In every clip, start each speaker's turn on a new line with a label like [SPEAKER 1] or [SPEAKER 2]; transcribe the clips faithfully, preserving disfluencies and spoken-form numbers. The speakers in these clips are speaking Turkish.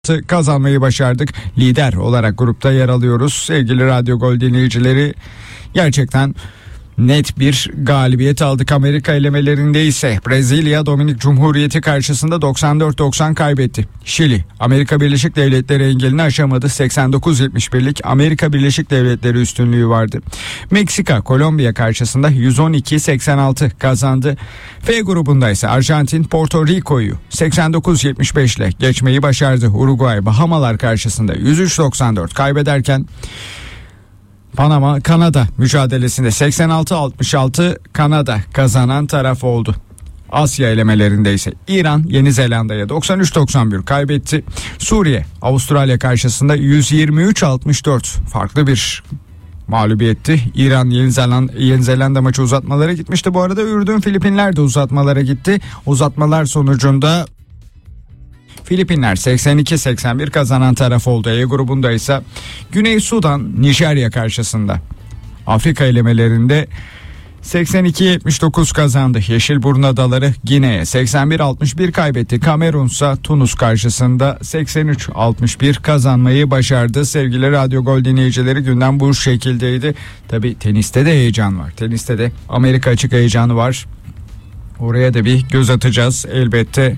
[SPEAKER 1] kazanmayı başardık. Lider olarak grupta yer alıyoruz. Sevgili Radyo Gol dinleyicileri, gerçekten net bir galibiyet aldık. Amerika elemelerinde ise Brezilya Dominik Cumhuriyeti karşısında doksan dört doksan kaybetti. Şili Amerika Birleşik Devletleri engelini aşamadı. seksen dokuz yetmiş birlik Amerika Birleşik Devletleri üstünlüğü vardı. Meksika Kolombiya karşısında yüz on iki seksen altı kazandı. F grubunda ise Arjantin Porto Rico'yu seksen dokuz yetmiş beş ile geçmeyi başardı. Uruguay Bahamalar karşısında yüz üç doksan dört kaybederken Panama Kanada mücadelesinde seksen altı altmış altı Kanada kazanan taraf oldu. Asya elemelerinde ise İran Yeni Zelanda'ya doksan üç doksan bir kaybetti. Suriye Avustralya karşısında yüz yirmi üç altmış dört farklı bir mağlubiyetti. İran Yeni Zelanda, Yeni Zelanda maçı uzatmalara gitmişti. Bu arada Ürdün Filipinler de uzatmalara gitti. Uzatmalar sonucunda Filipinler seksen iki seksen bir kazanan taraf oldu. E grubunda ise Güney Sudan Nijerya karşısında Afrika elemelerinde seksen iki yetmiş dokuz kazandı. Yeşilburnu Adaları Gine'ye seksen bir altmış bir kaybetti. Kamerun ise Tunus karşısında seksen üç altmış bir kazanmayı başardı. Sevgili Radyo Gol dinleyicileri, gündem bu şekildeydi. Tabii teniste de heyecan var. Teniste de Amerika açık heyecanı var. Oraya da bir göz atacağız elbette.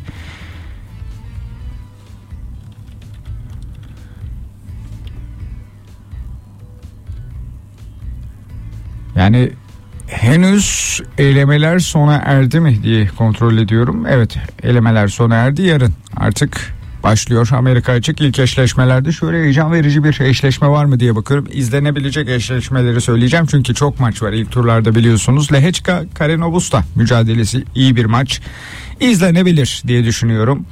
[SPEAKER 1] Yani henüz elemeler sona erdi mi diye kontrol ediyorum. Evet, elemeler sona erdi. Yarın artık başlıyor Amerika açık ilk eşleşmelerde. Şöyle heyecan verici bir eşleşme var mı diye bakıyorum. İzlenebilecek eşleşmeleri söyleyeceğim çünkü çok maç var ilk turlarda, biliyorsunuz. Lehečka Karen Busta mücadelesi iyi bir maç. İzlenebilir diye düşünüyorum.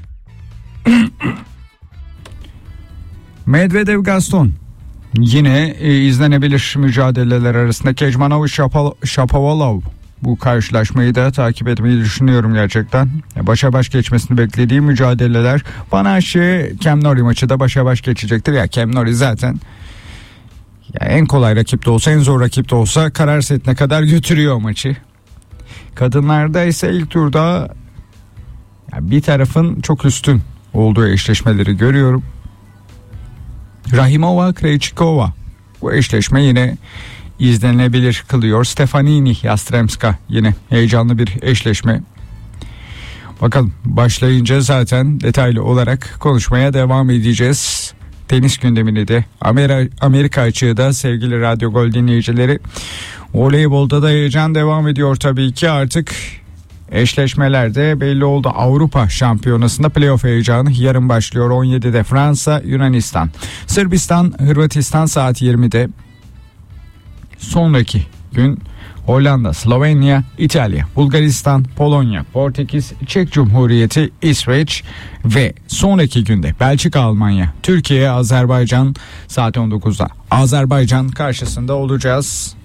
[SPEAKER 1] Medvedev Gaston yine e, izlenebilir mücadeleler arasında. Kecmanov Shapovalov, bu karşılaşmayı da takip etmeyi düşünüyorum gerçekten. Başa baş geçmesini beklediğim mücadeleler. Panache Cam Norrie maçı da başa baş geçecektir. Ya Cam Norrie zaten ya en kolay rakip de olsa, en zor rakip de olsa karar setine kadar götürüyor maçı. Kadınlarda ise ilk turda ya bir tarafın çok üstün olduğu eşleşmeleri görüyorum. Rahimova Krejcikova, bu eşleşme yine izlenebilir kılıyor. Stefanini Yastremska yine heyecanlı bir eşleşme. Bakalım, başlayınca zaten detaylı olarak konuşmaya devam edeceğiz. Tenis gündemini de Amerika, Amerika açığı da sevgili Radyo Gol dinleyicileri. Voleybolda da heyecan devam ediyor tabii ki. Artık eşleşmelerde belli oldu. Avrupa Şampiyonası'nda playoff heyecanı yarın başlıyor. on yedide Fransa, Yunanistan, Sırbistan, Hırvatistan saat yirmide. Sonraki gün Hollanda, Slovenya, İtalya, Bulgaristan, Polonya, Portekiz, Çek Cumhuriyeti, İsveç ve sonraki günde Belçika, Almanya, Türkiye, Azerbaycan saat on dokuzda Azerbaycan karşısında olacağız.